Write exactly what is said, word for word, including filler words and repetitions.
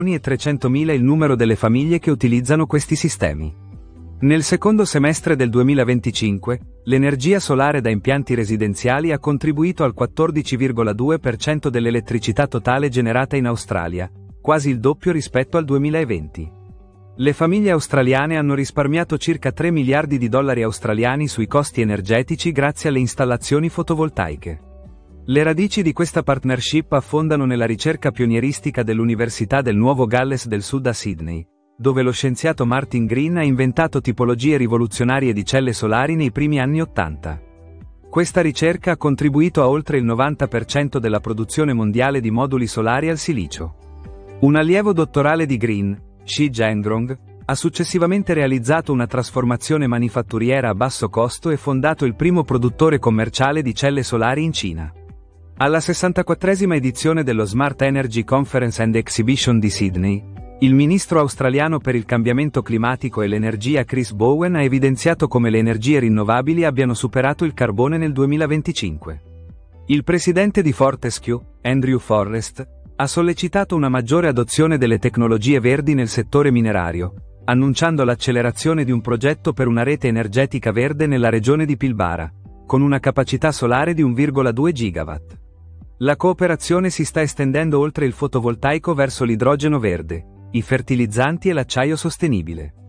e trecentomila il numero delle famiglie che utilizzano questi sistemi. Nel secondo semestre del duemilaventicinque, l'energia solare da impianti residenziali ha contribuito al quattordici virgola due per cento dell'elettricità totale generata in Australia, quasi il doppio rispetto al duemilaventi. Le famiglie australiane hanno risparmiato circa tre miliardi di dollari australiani sui costi energetici grazie alle installazioni fotovoltaiche. Le radici di questa partnership affondano nella ricerca pionieristica dell'Università del Nuovo Galles del Sud a Sydney, dove lo scienziato Martin Green ha inventato tipologie rivoluzionarie di celle solari nei primi anni Ottanta. Questa ricerca ha contribuito a oltre il novanta per cento della produzione mondiale di moduli solari al silicio. Un allievo dottorale di Green, Shi Zhendrong, ha successivamente realizzato una trasformazione manifatturiera a basso costo e fondato il primo produttore commerciale di celle solari in Cina. Alla sessantaquattresima edizione dello Smart Energy Conference and Exhibition di Sydney, il ministro australiano per il cambiamento climatico e l'energia Chris Bowen ha evidenziato come le energie rinnovabili abbiano superato il carbone nel duemilaventicinque. Il presidente di Fortescue, Andrew Forrest, ha sollecitato una maggiore adozione delle tecnologie verdi nel settore minerario, annunciando l'accelerazione di un progetto per una rete energetica verde nella regione di Pilbara, con una capacità solare di uno virgola due gigawatt. La cooperazione si sta estendendo oltre il fotovoltaico verso l'idrogeno verde, i fertilizzanti e l'acciaio sostenibile.